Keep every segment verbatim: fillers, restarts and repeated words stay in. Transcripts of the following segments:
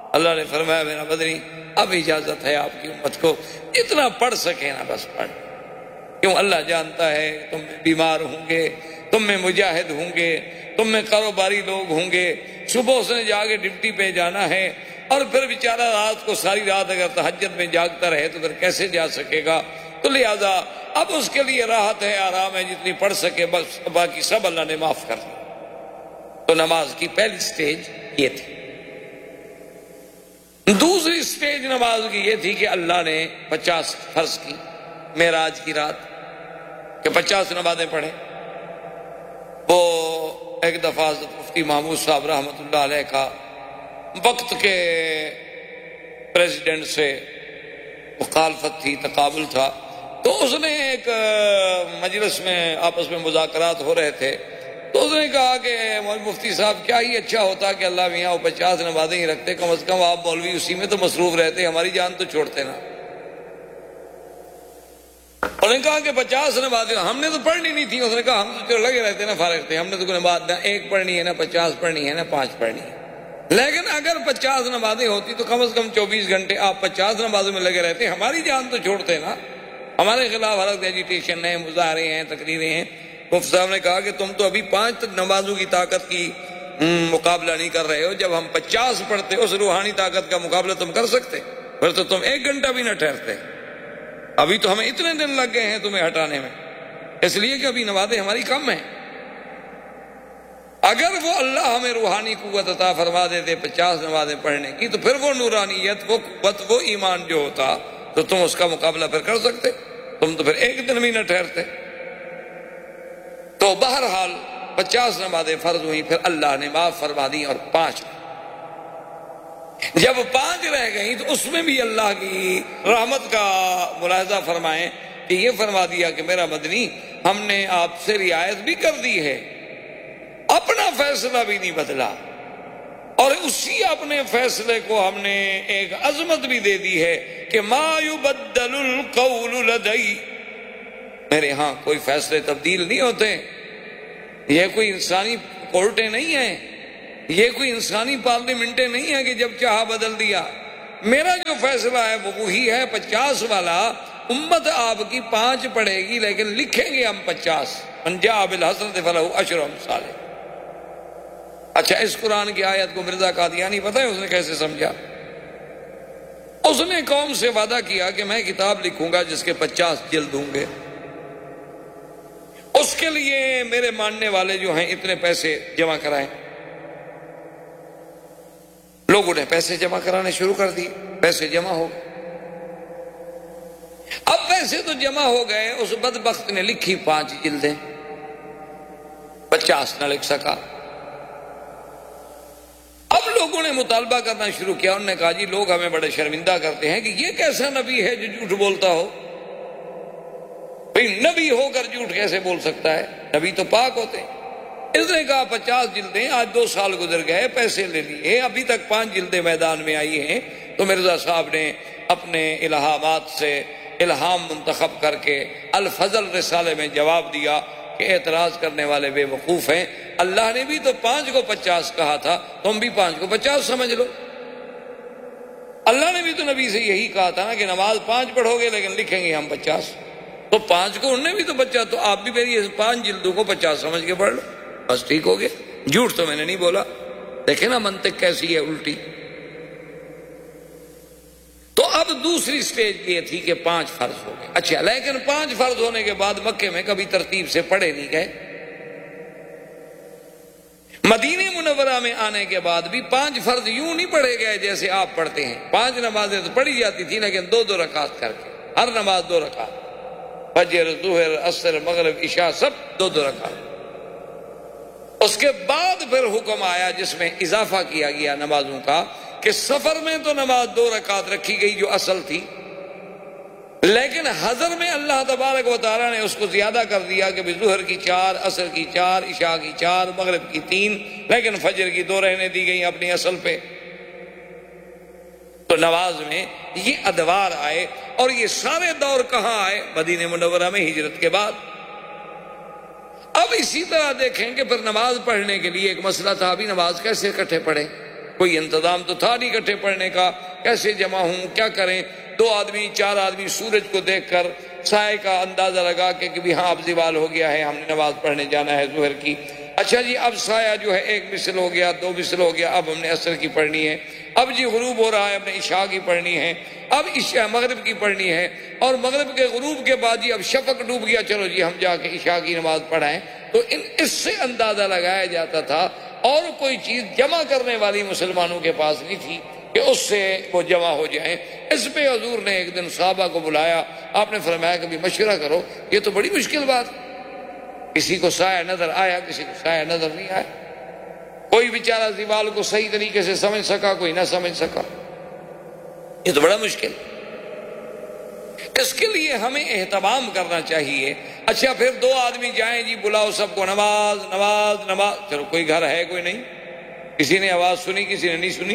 اللہ نے فرمایا میرا مدنی اب اجازت ہے آپ کی امت کو اتنا پڑھ سکے نا بس پڑھ، کیوں اللہ جانتا ہے تم میں بیمار ہوں گے، تم میں مجاہد ہوں گے، تم میں کاروباری لوگ ہوں گے، صبح سے جا کے ڈیوٹی پہ جانا ہے، اور پھر بیچارہ رات کو ساری رات اگر تہجد میں جاگتا رہے تو پھر کیسے جا سکے گا؟ تو لہذا اب اس کے لیے راحت ہے، آرام ہے، جتنی پڑھ سکے بس، باقی سب اللہ نے معاف کر دیا۔ تو نماز کی پہلی سٹیج یہ تھی۔ دوسری سٹیج نماز کی یہ تھی کہ اللہ نے پچاس فرض کی معراج کی رات کہ پچاس نمازیں پڑھیں۔ وہ ایک دفعہ حضرت مفتی محمود صاحب رحمۃ اللہ علیہ کا وقت کے پریزیڈنٹ سے مخالفت تھی، تقابل تھا، تو اس نے ایک مجلس میں آپس میں مذاکرات ہو رہے تھے، تو اس نے کہا کہ مفتی صاحب کیا ہی اچھا ہوتا کہ اللہ میاں وہ پچاس نمازیں ہی رکھتے، کم از کم آپ مولوی اسی میں تو مصروف رہتے، ہماری جان تو چھوڑتے نا۔ انہوں نے کہا کہ پچاس نمازیں ہم نے تو پڑھنی نہیں تھی۔ اس نے کہا ہم تو چلو لگے رہتے نا، فارغ تھے، ہم نے تو کوئی نماز نہ ایک پڑھنی ہے، نہ پچاس پڑھنی ہے، نہ پانچ پڑھنی ہے، لیکن اگر پچاس نمازیں ہوتی تو کم از کم چوبیس گھنٹے آپ پچاس نمازوں میں لگے رہتے، ہماری جان تو چھوڑتے نا، ہمارے خلاف حلق ایجیٹیشن ہے، مظاہرے ہیں، تقریریں ہیں۔ مفتی صاحب نے کہا کہ تم تو ابھی پانچ نمازوں کی طاقت کی مقابلہ نہیں کر رہے ہو، جب ہم پچاس پڑھتے اس روحانی طاقت کا مقابلہ تم کر سکتے، پھر تو تم ایک گھنٹہ بھی نہ ٹھہرتے۔ ابھی تو ہمیں اتنے دن لگ گئے ہیں تمہیں ہٹانے میں، اس لیے کہ ابھی نمازیں ہماری کم ہیں۔ اگر وہ اللہ ہمیں روحانی قوت عطا فرما دیتے پچاس نمازیں پڑھنے کی، تو پھر وہ نورانیت، وہ قوت، وہ ایمان جو ہوتا تو تم اس کا مقابلہ پھر کر سکتے، تم تو پھر ایک دن بھی نہ ٹھہرتے۔ تو بہرحال پچاس نمازیں فرض ہوئی، پھر اللہ نے معاف فرما دی اور پانچ، جب پانچ رہ گئیں تو اس میں بھی اللہ کی رحمت کا ملاحظہ فرمائیں کہ یہ فرما دیا کہ میرا مدنی ہم نے آپ سے رعایت بھی کر دی ہے، اپنا فیصلہ بھی نہیں بدلا، اور اسی اپنے فیصلے کو ہم نے ایک عظمت بھی دے دی ہے کہ ما یبدل القول لدی، میرے ہاں کوئی فیصلے تبدیل نہیں ہوتے، یہ کوئی انسانی کورٹیں نہیں ہیں، یہ کوئی انسانی پارلیمنٹیں نہیں ہیں کہ جب چاہا بدل دیا، میرا جو فیصلہ ہے وہ وہی ہے پچاس والا، امت آپ کی پانچ پڑھے گی لیکن لکھیں گے ہم پچاس، من جاء بالحسنۃ فلہ عشر امثالہا۔ اچھا اس قرآن کی آیت کو مرزا قادیانی پتہ ہے اس نے کیسے سمجھا؟ اس نے قوم سے وعدہ کیا کہ میں کتاب لکھوں گا جس کے پچاس جلد ہوں گے، اس کے لیے میرے ماننے والے جو ہیں اتنے پیسے جمع کرائیں۔ لوگوں نے پیسے جمع کرانے شروع کر دیے، پیسے جمع ہو گئے۔ اب پیسے تو جمع ہو گئے، اس بدبخت نے لکھی پانچ جلدیں، پچاس نہ لکھ سکا۔ اب لوگوں نے مطالبہ کرنا شروع کیا، انہوں نے کہا جی لوگ ہمیں بڑے شرمندہ کرتے ہیں کہ یہ کیسا نبی ہے جو جھوٹ بولتا ہو، بھئی نبی ہو کر جھوٹ کیسے بول سکتا ہے، نبی تو پاک ہوتے ہیں۔ اس نے کہا پچاس جلدیں، آج دو سال گزر گئے، پیسے لے لیے، ابھی تک پانچ جلدیں میدان میں آئی ہیں۔ تو مرزا صاحب نے اپنے الہامات سے الہام منتخب کر کے الفضل رسالے میں جواب دیا کہ اعتراض کرنے والے بے وقوف ہیں، اللہ نے بھی تو پانچ کو پچاس کہا تھا، تم بھی پانچ کو پچاس سمجھ لو۔ اللہ نے بھی تو نبی سے یہی کہا تھا نا کہ نماز پانچ پڑھو گے لیکن لکھیں گے ہم پچاس، تو پانچ کو انہوں نے بھی تو پچاس، تو آپ بھی میری پانچ جلدوں کو پچاس سمجھ کے پڑھ لو، بس ٹھیک ہو گیا، جھوٹ تو میں نے نہیں بولا۔ دیکھیں نا منطق کیسی ہے الٹی۔ تو اب دوسری سٹیج یہ تھی کہ پانچ فرض ہو گئے، اچھا لیکن پانچ فرض ہونے کے بعد مکے میں کبھی ترتیب سے پڑھے نہیں گئے۔ مدینہ منورہ میں آنے کے بعد بھی پانچ فرض یوں نہیں پڑھے گئے جیسے آپ پڑھتے ہیں، پانچ نمازیں تو پڑھی جاتی تھی لیکن دو دو رکعت کر کے، ہر نماز دو رکعت، فجر، ظہر، عصر، مغرب، عشاء سب دو دو رکعت۔ اس کے بعد پھر حکم آیا جس میں اضافہ کیا گیا نمازوں کا کہ سفر میں تو نماز دو رکعت رکھی گئی جو اصل تھی، لیکن حضر میں اللہ تبارک و تعالیٰ نے اس کو زیادہ کر دیا کہ ظہر کی چار، عصر کی چار، عشاء کی چار، مغرب کی تین، لیکن فجر کی دو رہنے دی گئی اپنی اصل پہ۔ تو نماز میں یہ ادوار آئے، اور یہ سارے دور کہاں آئے؟ مدینہ منورہ میں ہجرت کے بعد۔ اب اسی طرح دیکھیں کہ پھر نماز پڑھنے کے لیے ایک مسئلہ تھا، ابھی نماز کیسے اکٹھے پڑھیں؟ کوئی انتظام تو تھا نہیں اکٹھے پڑھنے کا، کیسے جمع ہوں، کیا کریں؟ دو آدمی چار آدمی سورج کو دیکھ کر سائے کا اندازہ لگا کے کہ بھی ہاں اب زوال ہو گیا ہے، ہم نے نماز پڑھنے جانا ہے ظہر کی۔ اچھا جی اب سایہ جو ہے ایک مثل ہو گیا، دو مثل ہو گیا، اب ہم نے عصر کی پڑھنی ہے۔ اب جی غروب ہو رہا ہے، ہم نے عشاء کی پڑھنی ہے، اب عشاء مغرب کی پڑھنی ہے، اور مغرب کے غروب کے بعد جی اب شفق ڈوب گیا، چلو جی ہم جا کے عشاء کی نماز پڑھائیں۔ تو ان اس سے اندازہ لگایا جاتا تھا، اور کوئی چیز جمع کرنے والی مسلمانوں کے پاس نہیں تھی کہ اس سے وہ جمع ہو جائیں۔ اس پہ حضور نے ایک دن صحابہ کو بلایا، آپ نے فرمایا کہ بھی مشورہ کرو، یہ تو بڑی مشکل بات، کسی کو سایہ نظر آیا، کسی کو سایہ نظر نہیں آیا، کوئی بیچارہ زوال کو صحیح طریقے سے سمجھ سکا، کوئی نہ سمجھ سکا، یہ تو بڑا مشکل۔ اس کے لیے ہمیں اہتمام کرنا چاہیے۔ اچھا پھر دو آدمی جائیں جی بلاؤ سب کو، نماز نماز نماز، چلو کوئی گھر ہے کوئی نہیں، کسی نے آواز سنی کسی نے نہیں سنی،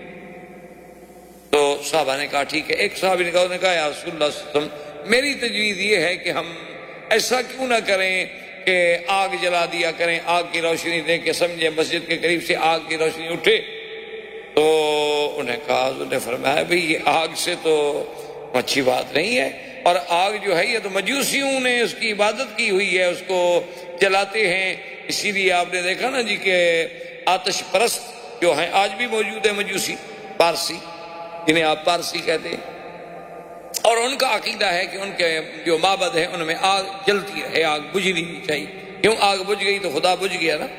تو صحابہ نے کہا ٹھیک ہے۔ ایک صحابی نے کہا نے کہا یا رسول اللہ صلی اللہ علیہ وسلم، میری تجویز یہ ہے کہ ہم ایسا کیوں نہ کریں کہ آگ جلا دیا کریں، آگ کی روشنی دے کے سمجھے مسجد کے قریب سے آگ کی روشنی اٹھے۔ تو انہیں کہا، حضور نے فرمایا بھئی یہ آگ سے تو اچھی بات نہیں ہے، اور آگ جو ہے یہ تو مجوسیوں نے اس کی عبادت کی ہوئی ہے، اس کو جلاتے ہیں، اسی لیے آپ نے دیکھا نا جی کہ آتش پرست جو ہیں آج بھی موجود ہیں، مجوسی پارسی جنہیں آپ پارسی کہتے ہیں، اور ان کا عقیدہ ہے کہ ان کے جو معبد ہیں ان میں آگ جلتی رہے، آگ بجھنی نہیں چاہیے، کیوں آگ بجھ گئی تو خدا بجھ گیا نا۔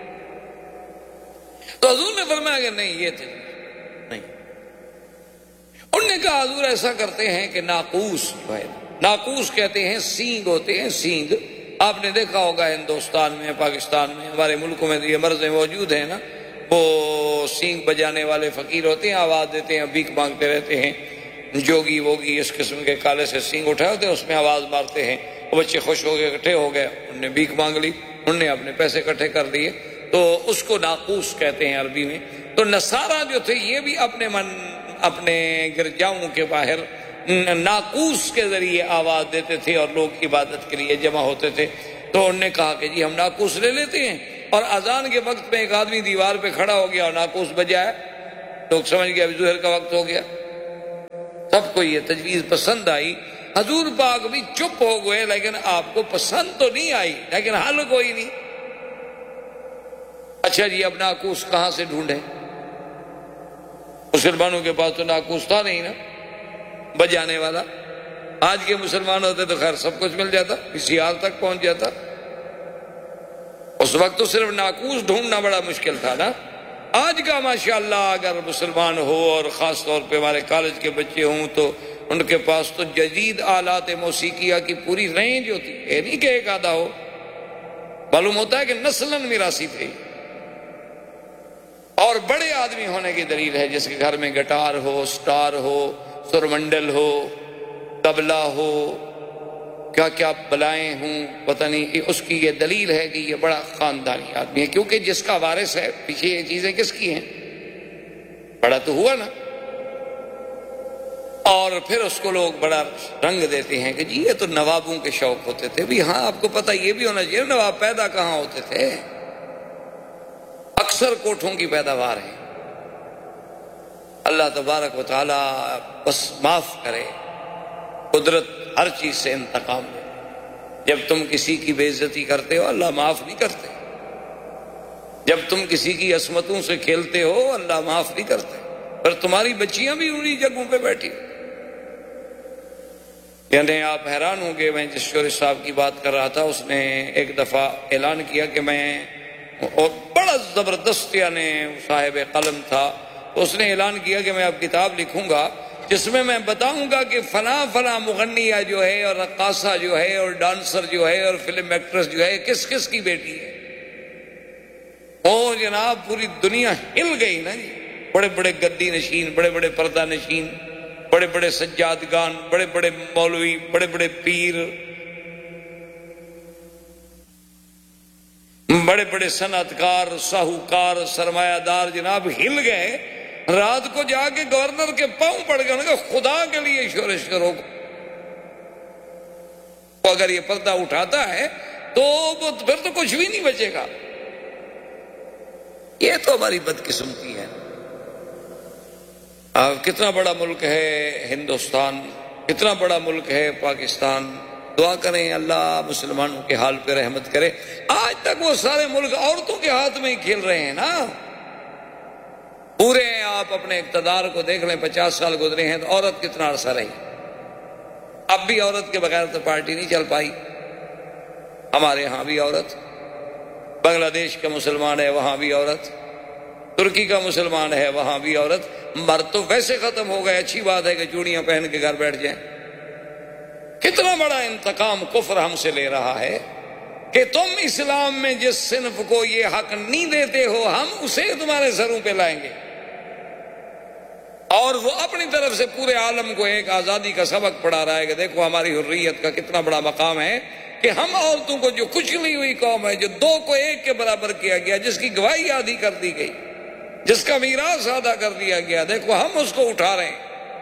تو حضور نے فرمایا کہ نہیں یہ تھے نہیں۔ انہوں نے کہا حضور ایسا کرتے ہیں کہ ناقوس جو ہے، ناقوس کہتے ہیں سینگ ہوتے ہیں، سینگ آپ نے دیکھا ہوگا ہندوستان میں، پاکستان میں، ہمارے ملکوں میں یہ مرضیں موجود ہیں نا، وہ سینگ بجانے والے فقیر ہوتے ہیں، آواز دیتے ہیں، بھیک مانگتے رہتے ہیں، جوگی ووگی اس قسم کے کالے سے سینگ اٹھائے ہوتے ہیں، اس میں آواز مارتے ہیں، وہ بچے خوش ہو گئے، اکٹھے ہو گئے، انہوں نے بھیک مانگ لی، انہوں نے اپنے پیسے اکٹھے کر لیے، تو اس کو ناقوس کہتے ہیں عربی میں۔ تو نصارہ جو تھے یہ بھی اپنے من اپنے گرجاؤں کے باہر ناقوس کے ذریعے آواز دیتے تھے اور لوگ عبادت کے لیے جمع ہوتے تھے۔ تو انہوں نے کہا کہ جی ہم ناقوس لے لیتے ہیں، اور اذان کے وقت میں ایک آدمی دیوار پہ کھڑا ہو گیا اور ناقوس بجایا، لوگ سمجھ گئے ابھی ظہر کا وقت ہو گیا۔ سب کو یہ تجویز پسند آئی، حضور پاک بھی چپ ہو گئے، لیکن آپ کو پسند تو نہیں آئی، لیکن حل کوئی نہیں۔ اچھا جی اب ناقوس کہاں سے ڈھونڈے؟ مسلمانوں کے پاس تو ناقوس تھا نہیں نا بجانے والا، آج کے مسلمان ہوتے تو خیر سب کچھ مل جاتا، کسی حال تک پہنچ جاتا، اس وقت تو صرف ناقوس ڈھونڈنا بڑا مشکل تھا نا۔ آج کا ماشاءاللہ اگر مسلمان ہو، اور خاص طور پہ ہمارے کالج کے بچے ہوں، تو ان کے پاس تو جدید آلات موسیقیہ کی پوری رینج ہوتی ہے، یہ نہیں کہ ایک آدھا ہو، معلوم ہوتا ہے کہ نسلاً میراثی تھے، اور بڑے آدمی ہونے کی دلیل ہے، جس کے گھر میں گٹار ہو، سٹار ہو، سرمنڈل ہو، طبلہ ہو، کیا کیا بلائیں ہوں، پتہ نہیں، اس کی یہ دلیل ہے کہ یہ بڑا خاندانی آدمی ہے، کیونکہ جس کا وارث ہے، پیچھے یہ چیزیں کس کی ہیں، بڑا تو ہوا نا۔ اور پھر اس کو لوگ بڑا رنگ دیتے ہیں کہ جی یہ تو نوابوں کے شوق ہوتے تھے، بھی ہاں آپ کو پتہ یہ بھی ہونا چاہیے نواب پیدا کہاں ہوتے تھے، اکثر کوٹھوں کی پیداوار ہے۔ اللہ تبارک و تعالی بس معاف کرے، قدرت ہر چیز سے انتقام لے، جب تم کسی کی بے عزتی کرتے ہو اللہ معاف نہیں کرتے، جب تم کسی کی عصمتوں سے کھیلتے ہو اللہ معاف نہیں کرتے، پر تمہاری بچیاں بھی انہی جگہوں پہ بیٹھی۔ یعنی آپ حیران ہوں گے، میں جس شورش صاحب کی بات کر رہا تھا، اس نے ایک دفعہ اعلان کیا کہ میں، اور بڑا زبردست یعنی صاحب قلم تھا، اس نے اعلان کیا کہ میں اب کتاب لکھوں گا جس میں میں بتاؤں گا کہ فلاں فلاں مغنیہ جو ہے، اور رقاصہ جو ہے، اور ڈانسر جو ہے، اور فلم ایکٹریس جو ہے، کس کس کی بیٹی ہے۔ او جناب پوری دنیا ہل گئی نا جی، بڑے بڑے گدی نشین، بڑے بڑے پردہ نشین، بڑے بڑے سجادگان، بڑے بڑے مولوی، بڑے بڑے پیر، بڑے بڑے صنعت کار، ساہوکار، سرمایہ دار جناب ہل گئے، رات کو جا کے گورنر کے پاؤں پڑ گئے، کہ خدا کے لیے شورش کرو، اگر یہ پردہ اٹھاتا ہے تو پھر تو کچھ بھی نہیں بچے گا۔ یہ تو ہماری بدقسمتی ہے، کتنا بڑا ملک ہے ہندوستان، کتنا بڑا ملک ہے پاکستان. دعا کریں اللہ مسلمانوں کے حال پہ رحمت کرے. آج تک وہ سارے ملک عورتوں کے ہاتھ میں ہی کھیل رہے ہیں نا. پورے آپ اپنے اقتدار کو دیکھ لیں، پچاس سال گزرے ہیں تو عورت کتنا عرصہ رہی. اب بھی عورت کے بغیر تو پارٹی نہیں چل پائی. ہمارے ہاں بھی عورت، بنگلہ دیش کا مسلمان ہے وہاں بھی عورت، ترکی کا مسلمان ہے وہاں بھی عورت. مرد تو ویسے ختم ہو گئے، اچھی بات ہے کہ چوڑیاں پہن کے گھر بیٹھ جائیں. کتنا بڑا انتقام کفر ہم سے لے رہا ہے کہ تم اسلام میں جس صنف کو یہ حق نہیں دیتے ہو ہم اسے تمہارے سروں پہ لائیں گے. اور وہ اپنی طرف سے پورے عالم کو ایک آزادی کا سبق پڑھا رہا ہے کہ دیکھو ہماری حریت کا کتنا بڑا مقام ہے کہ ہم عورتوں کو، جو کچلی ہوئی قوم ہے، جو دو کو ایک کے برابر کیا گیا، جس کی گواہی آدھی کر دی گئی، جس کا میراث آدھا کر دیا گیا، دیکھو ہم اس کو اٹھا رہے ہیں.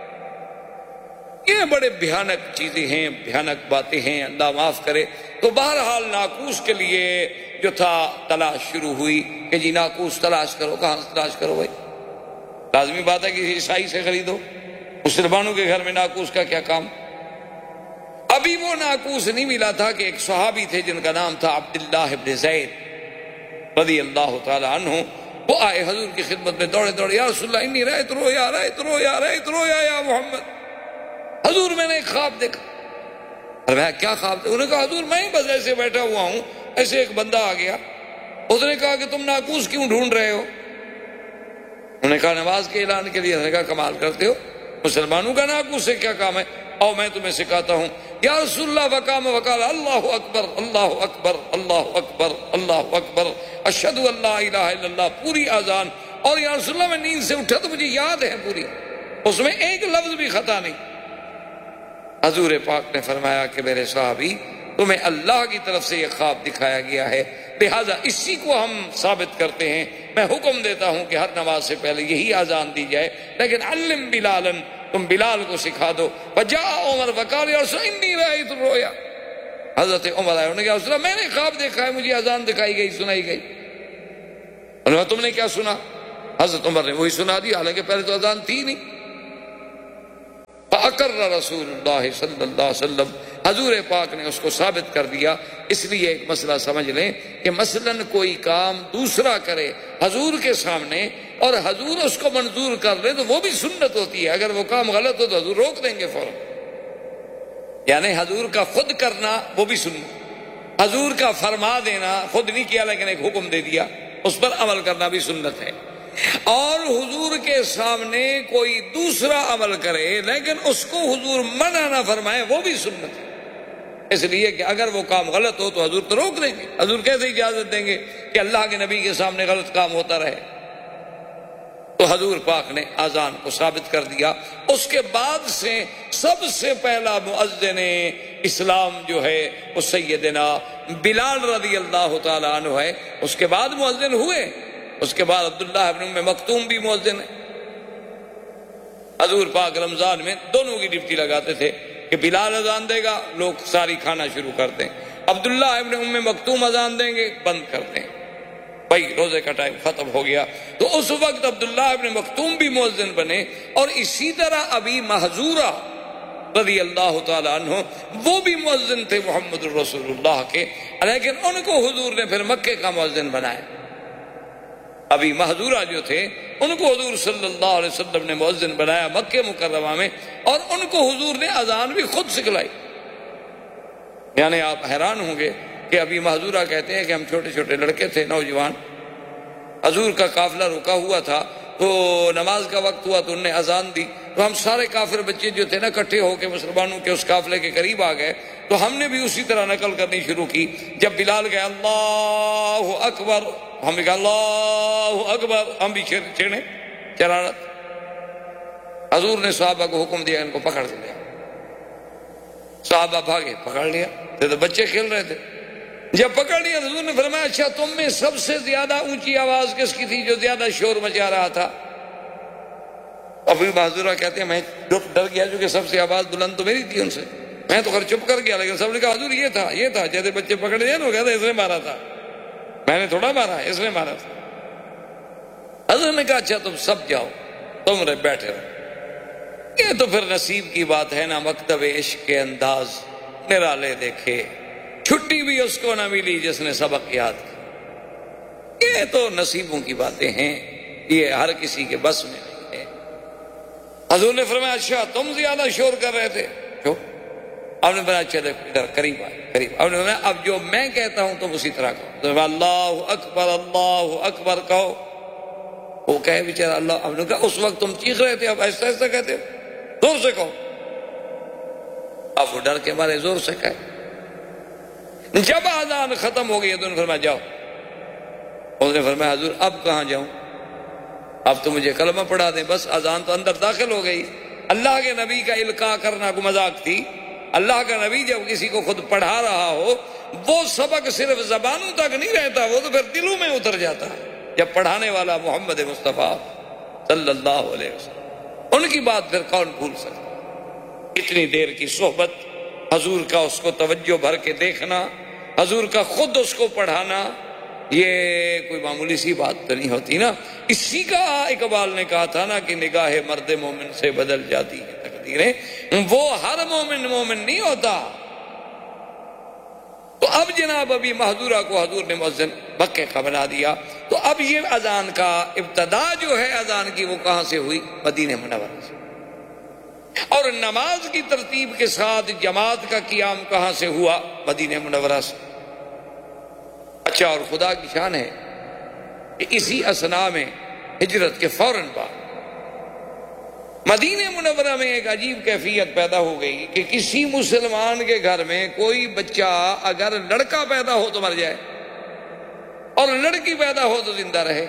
یہ بڑے بھیانک چیزیں ہیں، بھیانک باتیں ہیں، اللہ معاف کرے. تو بہرحال ناقوس کے لیے جو تھا تلاش شروع ہوئی کہ جی ناقوس تلاش کرو. کہاں سے تلاش کرو بھائی؟ لازمی بات ہے کہ عیسائی سے خریدو. مسلمانوں کے گھر میں ناقوس کا کیا کام؟ ابھی وہ ناقوس نہیں ملا تھا کہ ایک صحابی تھے جن کا نام تھا عبداللہ ابن زید رضی اللہ تعالی عنہ. وہ آئے حضور کی خدمت میں دوڑے دوڑے، یا رسول اللہ انی رأیت رؤیا رأیت رؤیا رأیت رؤیا یا محمد. حضور میں نے ایک خواب دیکھا. ارے کیا خواب دیکھا؟ انہوں نے کہا حضور میں ہی بس ایسے بیٹھا ہوا ہوں، ایسے ایک بندہ آ گیا، اس نے کہا کہ تم ناقوس کیوں ڈھونڈ رہے ہو؟ انہوں نے کہا نماز کے اعلان کے لیے. انہوں نے کہا کمال کرتے ہو، مسلمانوں کا ناقوس سے کیا کام ہے؟ اور میں تمہیں سکھاتا ہوں. یا رسول اللہ وقام وقال اللہ اکبر اللہ اکبر اللہ اکبر اللہ اکبر اشہد ان لا الہ الا اللہ، پوری اذان. اور یا رسول اللہ میں نیند سے اٹھا تو مجھے یاد ہے پوری، اس میں ایک لفظ بھی خطا نہیں. حضور پاک نے فرمایا کہ میرے صحابی تمہیں اللہ کی طرف سے یہ خواب دکھایا گیا ہے، لہذا اسی کو ہم ثابت کرتے ہیں. میں حکم دیتا ہوں کہ ہر نماز سے پہلے یہی اذان دی جائے، لیکن علم بلالا، تم بلال کو سکھا دو. وجاء عمر وقال یا رسول انی رأیت الرؤیا. حضرت عمر آئے، انہوں نے کہا رسول اللہ میں نے خواب دیکھا ہے، مجھے اذان دکھائی گئی، سنائی گئی. انہوں نے کہا تم نے کیا سنا؟ حضرت عمر نے وہی سنا دی، حالانکہ پہلے تو اذان تھی نہیں. فأقر رسول اللہ صلی اللہ علیہ وسلم، حضور پاک نے اس کو ثابت کر دیا. اس لیے ایک مسئلہ سمجھ لیں کہ مثلاً کوئی کام دوسرا کرے حضور کے سامنے اور حضور اس کو منظور کر لے تو وہ بھی سنت ہوتی ہے. اگر وہ کام غلط ہو تو حضور روک دیں گے فوراً. یعنی حضور کا خود کرنا وہ بھی سنت، حضور کا فرما دینا، خود نہیں کیا لیکن ایک حکم دے دیا، اس پر عمل کرنا بھی سنت ہے. اور حضور کے سامنے کوئی دوسرا عمل کرے لیکن اس کو حضور منع نہ فرمائے وہ بھی سنت ہے. اس لیے کہ اگر وہ کام غلط ہو تو حضور تو روک دیں گے. حضور کیسے اجازت دیں گے کہ اللہ کے نبی کے سامنے غلط کام ہوتا رہے؟ تو حضور پاک نے اذان کو ثابت کر دیا. اس کے بعد سے سب سے پہلا مؤذن اسلام جو ہے وہ سیدنا بلال رضی اللہ تعالی عنہ ہے. اس کے بعد مؤذن ہوئے، اس کے بعد عبداللہ ابن ام مکتوم بھی مؤذن ہے. حضور پاک رمضان میں دونوں کی ڈپٹی لگاتے تھے کہ بلال اذان دے گا لوگ ساری کھانا شروع کر دیں، عبداللہ ابن ام مکتوم اذان دیں گے بند کر دیں. بھائی روزے کا ٹائم ختم ہو گیا تو اس وقت عبداللہ ابن مکتوم بھی مؤذن بنے. اور اسی طرح ابی محذورہ رضی اللہ تعالی عنہ وہ بھی مؤذن تھے محمد الرسول اللہ کے، لیکن ان کو حضور نے پھر مکے کا مؤذن بنایا. ابھی محذورہ جو تھے ان کو حضور صلی اللہ علیہ وسلم نے مؤذن بنایا مکہ مکرمہ میں، اور ان کو حضور نے اذان بھی خود سکھلائی. یعنی آپ حیران ہوں گے کہ ابھی محذورہ کہتے ہیں کہ ہم چھوٹے چھوٹے لڑکے تھے نوجوان، حضور کا قافلہ رکا ہوا تھا تو نماز کا وقت ہوا تو انہوں نے اذان دی تو ہم سارے کافر بچے جو تھے نا اکٹھے ہو کے مسلمانوں کے اس قافلے کے قریب آ گئے تو ہم نے بھی اسی طرح نقل کرنی شروع کی. جب بلال گئے اللہ اکبر، ہم نے کہا اللہ اکبر، ہم بھی چھیڑے شرارت. حضور نے صحابہ کو حکم دیا ان کو پکڑ لیا. صحابہ بھاگے، پکڑ لیا تو بچے کھیل رہے تھے. جب پکڑ لیا حضور نے فرمایا اچھا تم میں سب سے زیادہ اونچی آواز کس کی تھی جو زیادہ شور مچا رہا تھا؟ ابھی محذورہ کہتے ہیں میں ڈر گیا جو کہ سب سے آواز بلند تو میری تھی ان سے، میں تو خیر چپ کر گیا، لیکن سب نے کہا حضور یہ تھا یہ تھا. جیسے بچے پکڑ لیا نا وہ کہتے اس نے مارا تھا، میں نے تھوڑا مارا، اس نے مارا تھا. حضور نے کہا اچھا تم سب جاؤ، تم رہے بیٹھے رہو. یہ تو پھر نصیب کی بات ہے نا، مکتب عشق کے انداز نرالے دیکھے، چھٹی بھی اس کو نہ ملی جس نے سبق یاد کیا۔ یہ تو نصیبوں کی باتیں ہیں، یہ ہر کسی کے بس میں نہیں ہے۔ حضور نے فرمایا اچھا تم زیادہ شور کر رہے تھے، کیوں؟ آپ نے فرمایا چلے ادھر قریب آئے، قریب۔ آپ نے فرمایا اب جو میں کہتا ہوں تم اسی طرح کہو، اللہ اکبر اللہ اکبر کہو۔ وہ کہے بیچارہ اللہ، آپ نے کہا اس وقت تم چیخ رہے تھے، اب ایسا ایسا کہتے ہو، زور سے کہو۔ اب وہ ڈر کے مارے زور سے کہے۔ جب اذان ختم ہو گئی تو نے فرمایا جاؤ۔ اس نے فرمایا حضور اب کہاں جاؤں، اب تو مجھے کلمہ پڑھا دیں، بس اذان تو اندر داخل ہو گئی۔ اللہ کے نبی کا القاء کرنا کو مذاق تھی، اللہ کا نبی جب کسی کو خود پڑھا رہا ہو وہ سبق صرف زبانوں تک نہیں رہتا، وہ تو پھر دلوں میں اتر جاتا ہے۔ جب پڑھانے والا محمد مصطفیٰ صلی اللہ علیہ وسلم، ان کی بات پھر کون بھول سکتا؟ اتنی دیر کی صحبت، حضور کا اس کو توجہ بھر کے دیکھنا، حضور کا خود اس کو پڑھانا، یہ کوئی معمولی سی بات تو نہیں ہوتی نا۔ اسی کا اقبال نے کہا تھا نا کہ نگاہ مرد مومن سے بدل جاتی ہے تقدیریں، وہ ہر مومن مومن نہیں ہوتا۔ تو اب جناب ابھی محظورہ کو حضور نے مؤذن مکے کا بنا دیا، تو اب یہ اذان کا ابتدا جو ہے اذان کی وہ کہاں سے ہوئی؟ مدینہ منورہ سے۔ اور نماز کی ترتیب کے ساتھ جماعت کا قیام کہاں سے ہوا؟ مدینہ منورہ سے۔ اچھا، اور خدا کی شان ہے کہ اسی اثناء میں ہجرت کے فوراً بعد مدینہ منورہ میں ایک عجیب کیفیت پیدا ہو گئی کہ کسی مسلمان کے گھر میں کوئی بچہ اگر لڑکا پیدا ہو تو مر جائے اور لڑکی پیدا ہو تو زندہ رہے۔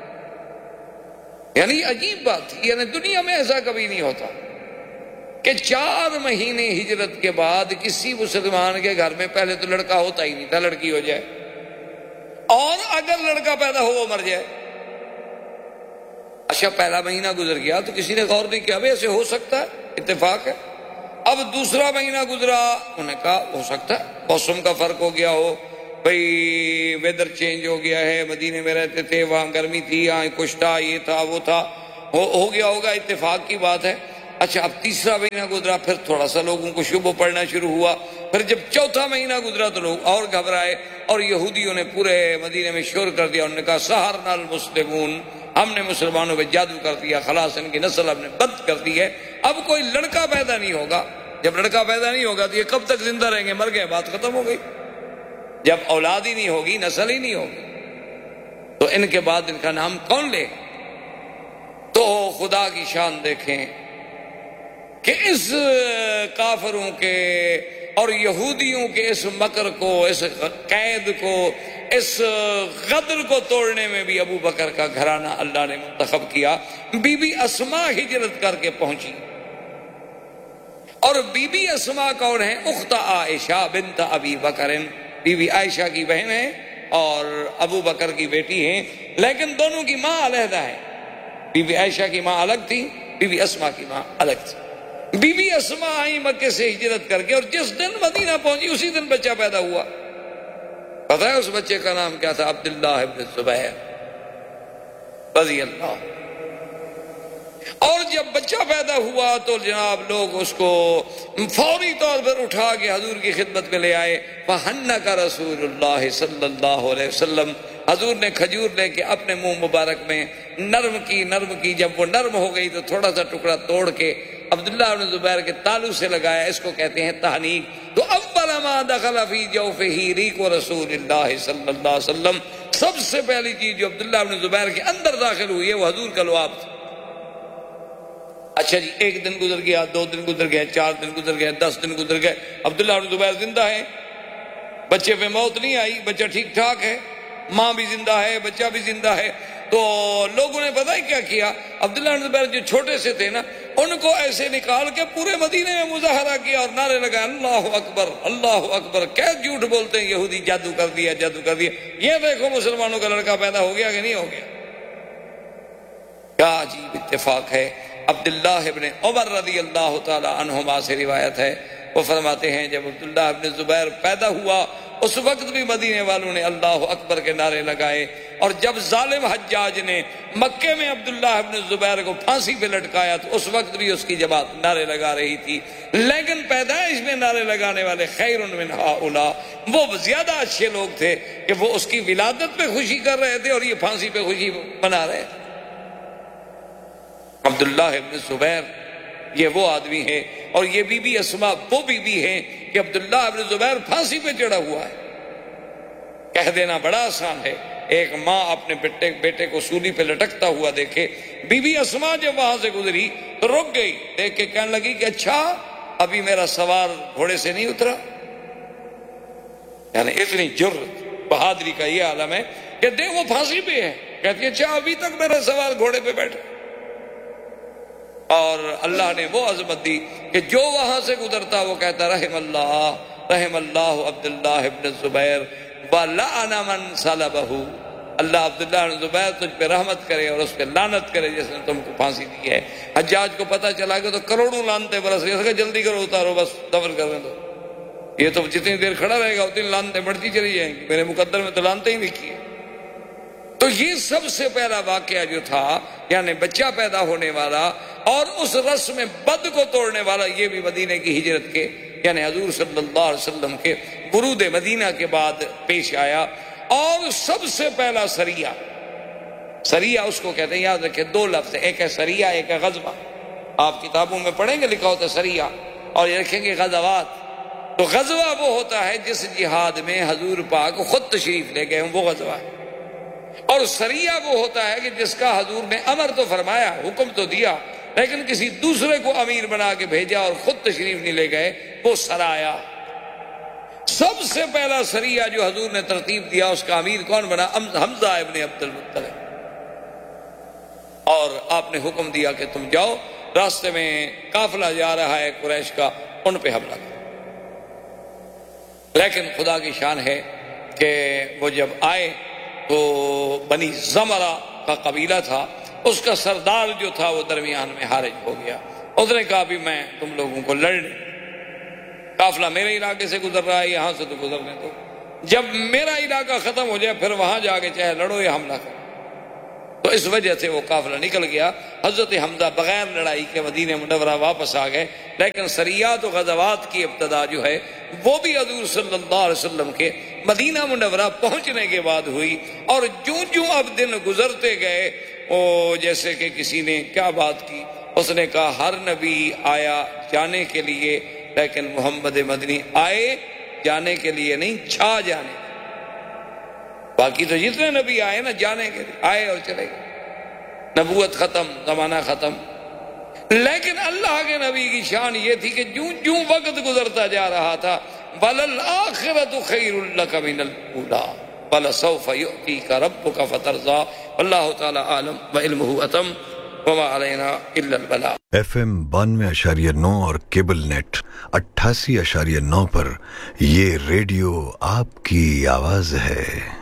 یعنی عجیب بات تھی، یعنی دنیا میں ایسا کبھی نہیں ہوتا کہ چار مہینے ہجرت کے بعد کسی مسلمان کے گھر میں پہلے تو لڑکا ہوتا ہی نہیں تھا، لڑکی ہو جائے، اور اگر لڑکا پیدا ہو وہ مر جائے۔ اچھا پہلا مہینہ گزر گیا تو کسی نے غور نہیں کیا بھائی ایسے ہو سکتا ہے، اتفاق ہے۔ اب دوسرا مہینہ گزرا، انہوں نے کہا ہو سکتا ہے موسم کا فرق ہو گیا ہو، بھئی ویدر چینج ہو گیا ہے، مدینے میں رہتے تھے وہاں گرمی تھی، یہاں کچھ تھا، یہ تھا وہ تھا، ہو گیا ہوگا، اتفاق کی بات ہے۔ اچھا اب تیسرا مہینہ گزرا، پھر تھوڑا سا لوگوں کو شبہ پڑنا شروع ہوا، پھر جب چوتھا مہینہ گزرا تو لوگ اور گھبرائے، اور یہودیوں نے پورے مدینے میں شور کر دیا، انہوں نے کہا سحرنا المسلمون، ہم نے مسلمانوں پہ جادو کر دیا، خلاص ان کی نسل ہم نے بند کر دی ہے، اب کوئی لڑکا پیدا نہیں ہوگا۔ جب لڑکا پیدا نہیں ہوگا تو یہ کب تک زندہ رہیں گے؟ مر گئے، بات ختم ہو گئی۔ جب اولاد ہی نہیں ہوگی، نسل ہی نہیں ہوگی، تو ان کے بعد ان کا نام کون لے؟ تو خدا کی شان دیکھیں کہ اس کافروں کے اور یہودیوں کے اس مکر کو، اس قید کو، اس غدر کو توڑنے میں بھی ابو بکر کا گھرانہ اللہ نے منتخب کیا۔ بی بی اسماء ہجرت کر کے پہنچی، اور بی بی اسماء کون ہے؟ اخت عائشہ بنت ابی بکر، بی بی عائشہ کی بہن ہے اور ابو بکر کی بیٹی ہیں، لیکن دونوں کی ماں علیحدہ ہے۔ بی بی عائشہ کی ماں الگ تھی، بی بی اسماء کی ماں الگ تھی۔ بی بی اسماء آئی مکے سے ہجرت کر کے، اور جس دن مدینہ پہنچی اسی دن بچہ پیدا ہوا۔ پتہ ہے اس بچے کا نام کیا تھا؟ عبداللہ ابن زبیر رضی اللہ۔ اور جب بچہ پیدا ہوا تو جناب لوگ اس کو فوری طور پر اٹھا کے حضور کی خدمت میں لے آئے۔ فحنک رسول اللہ صلی اللہ علیہ وسلم، حضور نے کھجور لے کے اپنے منہ مبارک میں نرم کی نرم کی جب وہ نرم ہو گئی تو تھوڑا سا ٹکڑا توڑ کے عبداللہ بن زبیر کے تالو سے لگایا، اس کو کہتے ہیں تحنیک۔ تو اول ما دخل فی جوفہ ریق رسول اللہ صلی اللہ علیہ وسلم، سب سے پہلی چیز جو عبداللہ بن زبیر کے اندر داخل ہوئی ہے وہ حضور کا لعاب تھا۔ اچھا جی، ایک دن گزر گیا، دو دن گزر گئے، چار دن گزر گئے، دس دن گزر گئے، عبداللہ بن زبیر زندہ ہے، بچے پہ موت نہیں آئی، بچہ ٹھیک ٹھاک ہے، ماں بھی زندہ ہے، بچہ بھی زندہ ہے۔ تو لوگوں نے پتہ ہی کیا کیا، عبداللہ بن زبیر جو چھوٹے سے تھے نا، ان کو ایسے نکال کے پورے مدینے میں مظاہرہ کیا اور نعرے لگائے اللہ اکبر اللہ اکبر، کیا جھوٹ بولتے ہیں یہودی، جادو کر دیا جادو کر دیا، یہ دیکھو مسلمانوں کا لڑکا پیدا ہو گیا کہ نہیں ہو گیا۔ کیا عجیب اتفاق ہے۔ عبداللہ ابن عمر رضی اللہ تعالی عنہما سے روایت ہے، وہ فرماتے ہیں جب عبداللہ ابن زبیر پیدا ہوا اس وقت بھی مدینے والوں نے اللہ اکبر کے نعرے لگائے، اور جب ظالم حجاج نے مکے میں عبداللہ ابن زبیر کو پھانسی پہ لٹکایا تو اس وقت بھی اس کی جماعت نعرے لگا رہی تھی، لیکن پیدائش میں نعرے لگانے والے خیر من ہؤلاء، وہ زیادہ اچھے لوگ تھے کہ وہ اس کی ولادت پہ خوشی کر رہے تھے اور یہ پھانسی پہ خوشی منا رہے تھے۔ عبداللہ ابن زبیر یہ وہ آدمی ہے، اور یہ بی بی اسماء وہ بی بی ہیں کہ عبداللہ ابن زبیر پھانسی پہ چڑھا ہوا ہے۔ کہہ دینا بڑا آسان ہے، ایک ماں اپنے بیٹے بیٹے کو سولی پہ لٹکتا ہوا دیکھے۔ بی بی اسماء جب وہاں سے گزری تو رک گئی، دیکھ کے کہنے لگی کہ اچھا ابھی میرا سوار گھوڑے سے نہیں اترا۔ یعنی اتنی جرت، بہادری کا یہ عالم ہے کہ دیکھ وہ پھانسی پہ ہے، کہتی ہے اچھا ابھی تک میرا سوار گھوڑے پہ بیٹھا۔ اور اللہ نے وہ عظمت دی کہ جو وہاں سے گزرتا وہ کہتا رحم اللہ رحم اللہ عبداللہ ابن زبیر وَلَعَنَ مَنْ صَلَبَهُ، اللہ عبداللہ ابن زبیر تجھ پہ رحمت کرے اور اس پہ لعنت کرے جس نے تم کو پھانسی دی ہے۔ حجاج کو پتہ چلا کہ تو کروڑوں لعنتیں برس گئی، اس کا جلدی کرو اتارو بس دفن کرنے دو، یہ تو جتنی دیر کھڑا رہے گا اتنی لعنتیں بڑھتی چلی جائیں گی، میرے مقدر میں تو لعنتیں ہی لکھی ہیں۔ تو یہ سب سے پہلا واقعہ جو تھا یعنی بچہ پیدا ہونے والا اور اس رسم بد کو توڑنے والا، یہ بھی مدینے کی ہجرت کے یعنی حضور صلی اللہ علیہ وسلم کے ورود مدینہ کے بعد پیش آیا۔ اور سب سے پہلا سریہ، سریہ اس کو کہتے ہیں، یاد رکھیں دو لفظ، ایک ہے سریہ ایک ہے غزوہ۔ آپ کتابوں میں پڑھیں گے لکھا ہوتا ہے سریہ، اور یہ رکھیں گے غزوات۔ تو غزوہ وہ ہوتا ہے جس جہاد میں حضور پاک خود تشریف لے گئے، وہ غزوہ ہے۔ اور سریہ وہ ہوتا ہے کہ جس کا حضور نے امر تو فرمایا، حکم تو دیا، لیکن کسی دوسرے کو امیر بنا کے بھیجا اور خود تشریف نہیں لے گئے، وہ سرایا۔ سب سے پہلا سریہ جو حضور نے ترتیب دیا اس کا امیر کون بنا؟ حمزہ ابن عبد المطلب۔ اور آپ نے حکم دیا کہ تم جاؤ، راستے میں قافلہ جا رہا ہے قریش کا، ان پہ حملہ کرو۔ لیکن خدا کی شان ہے کہ وہ جب آئے تو بنی زمرہ کا قبیلہ تھا، اس کا سردار جو تھا وہ درمیان میں حارج ہو گیا۔ اس نے کہا بھی میں تم لوگوں کو لڑ لیں، قافلہ میرے علاقے سے گزر رہا ہے، یہاں سے تو گزرنے دو، جب میرا علاقہ ختم ہو جائے پھر وہاں جا کے چاہے لڑو یا حملہ کرو۔ تو اس وجہ سے وہ قافلہ نکل گیا۔ حضرت حمزہ بغیر لڑائی کے مدینہ منورہ واپس آ گئے، لیکن سریات و غزوات کی ابتدا جو ہے وہ بھی حضور صلی اللہ علیہ وسلم کے مدینہ منورہ پہنچنے کے بعد ہوئی۔ اور جوں جوں اب دن گزرتے گئے، او جیسے کہ کسی نے کیا بات کی، اس نے کہا ہر نبی آیا جانے کے لیے، لیکن محمد مدنی آئے جانے کے لیے نہیں، چھا جانے۔ باقی تو جتنے نبی آئے نا جانے کے لیے آئے اور چلے گئے، نبوت ختم، زمانہ ختم۔ لیکن اللہ کے نبی کی شان یہ تھی کہ جوں جوں وقت گزرتا جا رہا تھا، وَلَلْآخِرَةُ خَيْرٌ لَكَ مِنَ الْأُولَىٰ وَلَسَوْفَ يُؤْتِيكَ رَبُّكَ فَتَرْضَىٰ وَاللَّهُ تعالیٰ عالم وعلمہ اتم وما علینا الا البلاغ۔ ایف ایم بانوے اشاریہ نو اور کیبل نیٹ اٹھاسی اشاریہ نو پر یہ ریڈیو آپ کی آواز ہے۔